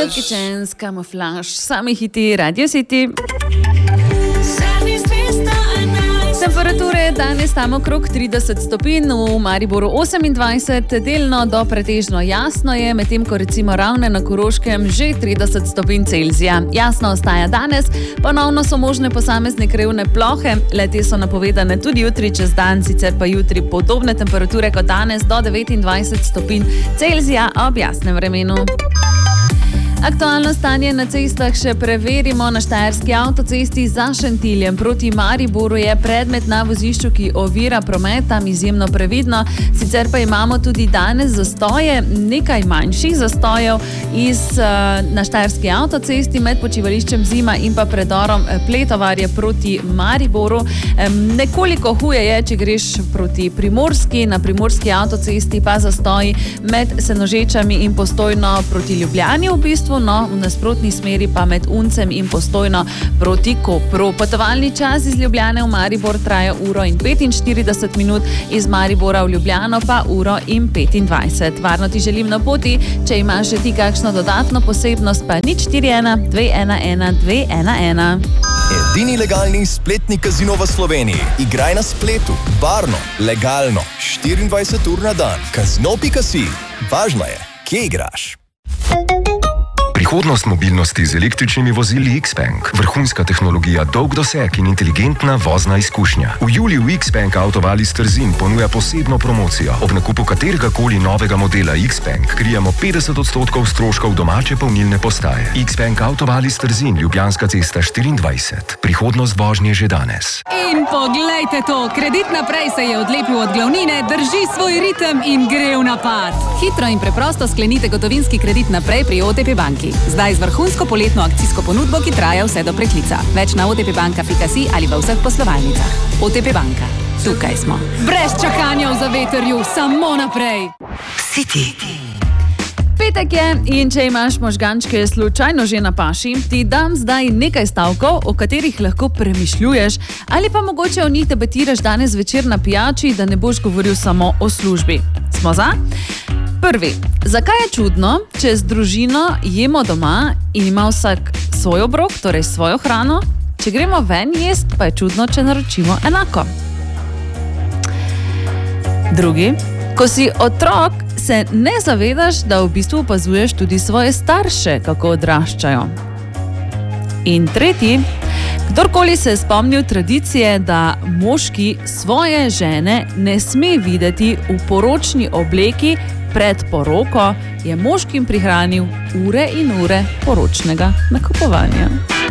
Milky Chance, Camouflage, sami hiti Radio City. Temperature danes tam okrog 30 stopinj, v Mariboru 28, delno do pretežno jasno je, medtem ko recimo Ravne na Koroškem že 30 stopinj Celzija. Jasno ostaja danes, ponovno so možne posamezne krevne plohe, le-te so napovedane tudi jutri čez dan, sicer pa jutri podobne temperature kot danes do 29 stopinj Celzija ob jasnem vremenu. Aktualno stanje na cestah še preverimo. Na Štajerski avtocesti za Šentiljem proti Mariboru je predmet na vozišču, ki ovira promet, tam izjemno previdno. Sicer pa imamo tudi danes zastoje, nekaj manjših zastojev na Štajerski avtocesti med počivališčem Zima in pa predorom Pletovarje proti Mariboru. Nekoliko huje je, če greš proti Primorski, na Primorski avtocesti pa zastoji med Senožečami in Postojno proti Ljubljani v bistvu. No, v nasprotni smeri pa med Uncem in Postojno proti Kopru. Potovalni čas iz Ljubljane v Maribor traja 1:45 minut, iz Maribora v Ljubljano pa 1:25. Varno ti želim na poti, če imaš že ti kakšno dodatno posebnost, pa 041 211 211. Edini legalni spletni kazino v Sloveniji. Igraj na spletu, varno, legalno, 24 ur na dan. Kazino.si. Važno je, kje igraš. Prihodnost mobilnosti z električnimi vozili Xpeng. Vrhunska tehnologija, dolg doseg in inteligentna vozna izkušnja. V juliju Xpeng Autovalis Trzin ponuja posebno promocijo. Ob nakupu kateregakoli novega modela Xpeng krijemo 50% stroškov domače polnilne postaje. Xpeng Autovalis Trzin, Ljubljanska cesta 24. Prihodnost vožnje že danes. In poglejte to, Kredit naprej se je odlepil od glavnine, drži svoj ritem in gre v napad. Hitro in preprosto sklenite gotovinski kredit naprej pri OTP banki. Zdaj z vrhunsko poletno akcijsko ponudbo, ki traja vse do preklica. Več na otpbanka.si ali v vseh poslovalnicah. OTP banka. Tukaj smo. Brez čakanja v zavetrju, samo naprej. City. Petek je in če imaš možgančke slučajno že na paši, ti dam zdaj nekaj stavkov, o katerih lahko premišljuješ ali pa mogoče o njih debatiraš danes večer na pijači, da ne boš govoril samo o službi. Smo za? Prvi. Zakaj je čudno, če z družino jemo doma in ima vsak svoj obrok, torej svojo hrano, če gremo ven jest, pa je čudno, če naročimo enako. Drugi. Ko si otrok, se ne zavedaš, da v bistvu opazuješ tudi svoje starše, kako odraščajo. In tretji. Kdorkoli se je spomnil tradicije, da moški svoje žene ne sme videti v poročni obleki pred poroko, je moškim prihranil ure in ure poročnega nakupovanja.